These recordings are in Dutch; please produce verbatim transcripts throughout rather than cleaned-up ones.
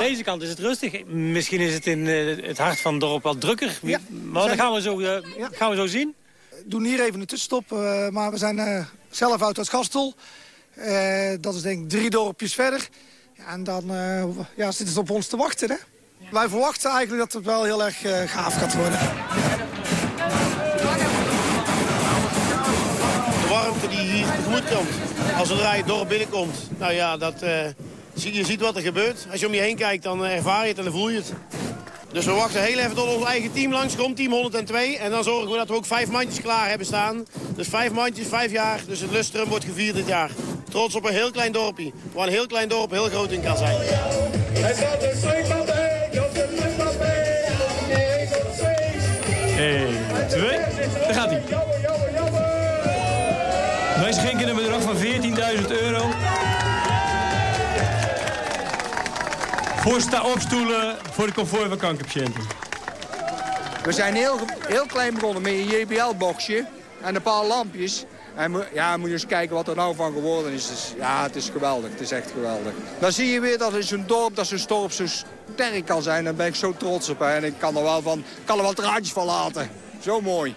deze kant is het rustig. Misschien is het in uh, het hart van het dorp wat drukker. Ja, maar zijn... dat gaan we zo, uh, ja. gaan we zo zien. We doen hier even een tussenstop. Uh, maar we zijn uh, zelf uit het Gastel. Uh, dat is denk ik drie dorpjes verder. Ja, en dan uh, ja, zit het op ons te wachten. Hè? Ja. Wij verwachten eigenlijk dat het wel heel erg uh, gaaf gaat worden. De warmte die hier tegemoet komt. Als zodra je het dorp binnenkomt. Nou ja, dat, uh, je ziet wat er gebeurt. Als je om je heen kijkt, dan ervaar je het en dan voel je het. Dus we wachten heel even tot ons eigen team langskomt, team honderdtwee. En dan zorgen we dat we ook vijf mandjes klaar hebben staan. Dus vijf mandjes, vijf jaar. Dus het lustrum wordt gevierd dit jaar. Trots op een heel klein dorpje. Waar een heel klein dorp heel groot in kan zijn. één, twee, daar gaat hij. Wij schenken een bedrag van veertienduizend euro. Voor sta-opstoelen voor de comfort van kankerpatiënten. We zijn heel, heel klein begonnen met een J B L-boxje en een paar lampjes. En ja, moet je eens kijken wat er nou van geworden is. Dus, ja, het is geweldig. Het is echt geweldig. Dan zie je weer dat in zo'n dorp, dat zo'n dorp zo sterk kan zijn. Daar ben ik zo trots op. Hè. En ik kan er wel van, kan er wel traantjes van laten. Zo mooi.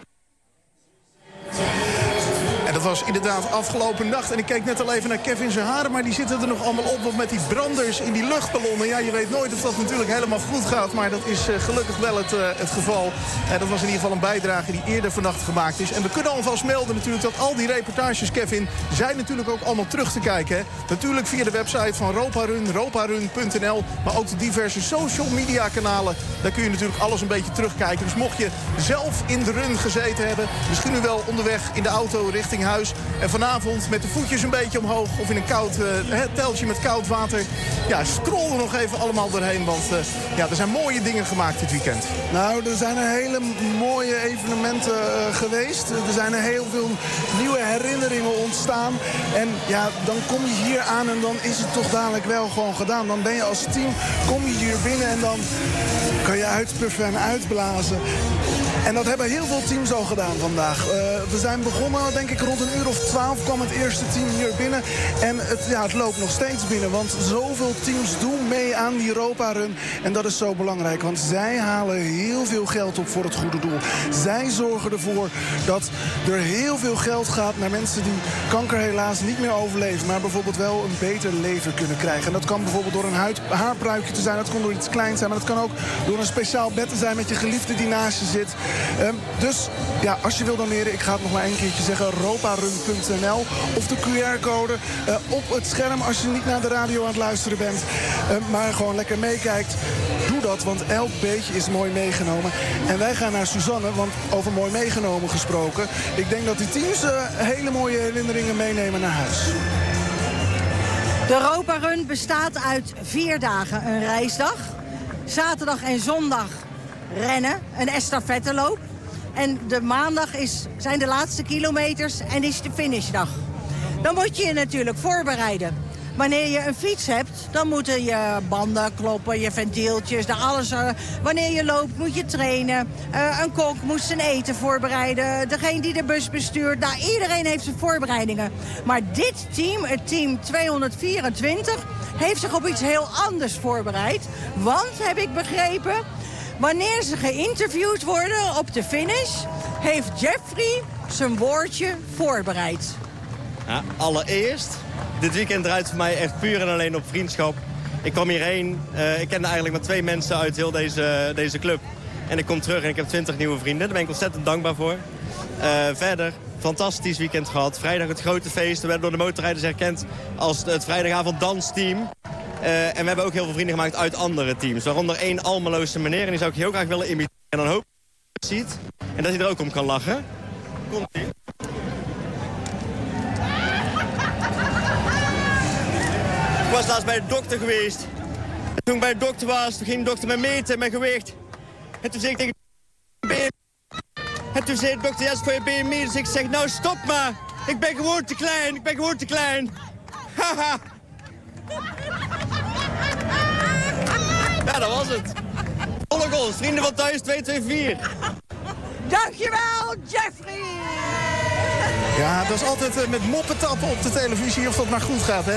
En dat was inderdaad afgelopen nacht. En ik keek net al even naar Kevin zijn haren, maar die zitten er nog allemaal op. Want met die branders in die luchtballonnen, ja, je weet nooit of dat natuurlijk helemaal goed gaat. Maar dat is uh, gelukkig wel het, uh, het geval. En dat was in ieder geval een bijdrage die eerder vannacht gemaakt is. En we kunnen alvast melden natuurlijk dat al die reportages, Kevin, zijn natuurlijk ook allemaal terug te kijken. Hè? Natuurlijk via de website van Roparun, roparun punt n l. Maar ook de diverse social media kanalen. Daar kun je natuurlijk alles een beetje terugkijken. Dus mocht je zelf in de run gezeten hebben, misschien nu wel onderweg in de auto richting huis. En vanavond met de voetjes een beetje omhoog of in een koud uh, teltje met koud water. Ja, scroll er nog even allemaal doorheen. Want uh, ja, er zijn mooie dingen gemaakt dit weekend. Nou, er zijn er hele mooie evenementen uh, geweest. Er zijn er heel veel nieuwe herinneringen ontstaan. En ja, dan kom je hier aan en dan is het toch dadelijk wel gewoon gedaan. Dan ben je als team, kom je hier binnen en dan kan je uitpuffen en uitblazen. En dat hebben heel veel teams al gedaan vandaag. Uh, we zijn begonnen, denk ik, rond een uur of twaalf kwam het eerste team hier binnen. En het, ja, het loopt nog steeds binnen, want zoveel teams doen mee aan die Europa-run. En dat is zo belangrijk, want zij halen heel veel geld op voor het goede doel. Zij zorgen ervoor dat er heel veel geld gaat naar mensen die kanker helaas niet meer overleven, maar bijvoorbeeld wel een beter leven kunnen krijgen. En dat kan bijvoorbeeld door een huid, haarpruikje te zijn, dat kan door iets kleins zijn, maar dat kan ook door een speciaal bed te zijn met je geliefde die naast je zit. Um, dus ja, als je wil doneren, ik ga het nog maar een keertje zeggen, roparun punt n l of de Q R-code uh, op het scherm als je niet naar de radio aan het luisteren bent. Uh, maar gewoon lekker meekijkt. Doe dat, want elk beetje is mooi meegenomen. En wij gaan naar Suzanne, want over mooi meegenomen gesproken. Ik denk dat die teams uh, hele mooie herinneringen meenemen naar huis. De Europa-run bestaat uit vier dagen. Een reisdag, zaterdag en zondag rennen, een estafetteloop. En de maandag is, zijn de laatste kilometers en is de finishdag. Dan moet je je natuurlijk voorbereiden. Wanneer je een fiets hebt, dan moeten je banden kloppen, je ventieltjes, de alles. Uh, wanneer je loopt, moet je trainen. Uh, een kok moet zijn eten voorbereiden. Degene die de bus bestuurt, nou, iedereen heeft zijn voorbereidingen. Maar dit team, het team tweehonderdvierentwintig, heeft zich op iets heel anders voorbereid. Want, heb ik begrepen, wanneer ze geïnterviewd worden op de finish, heeft Jeffrey zijn woordje voorbereid. Ja, allereerst, dit weekend draait voor mij echt puur en alleen op vriendschap. Ik kwam hierheen, uh, ik kende eigenlijk maar twee mensen uit heel deze, deze club. En ik kom terug en ik heb twintig nieuwe vrienden. Daar ben ik ontzettend dankbaar voor. Uh, verder, fantastisch weekend gehad. Vrijdag het grote feest. We werden door de motorrijders herkend als het vrijdagavond dansteam. Uh, en we hebben ook heel veel vrienden gemaakt uit andere teams. Waaronder één Almeloze meneer. En die zou ik heel graag willen imiteren. En dan hoop ik dat hij het ziet. En dat hij er ook om kan lachen. Komt-ie. Ik was laatst bij de dokter geweest. En toen ik bij de dokter was, toen ging de dokter mij meten met gewicht. En toen zei ik tegen de B M I. En toen zei de dokter, ja, is voor je B M I. Dus ik zeg, nou stop maar. Ik ben gewoon te klein, ik ben gewoon te klein. Haha. Ja, dat was het. Volg ons, Vrienden van Thuis twee twee vier. Dankjewel, Jeffrey! Ja, dat is altijd uh, met moppetappen op de televisie of dat maar goed gaat, hè?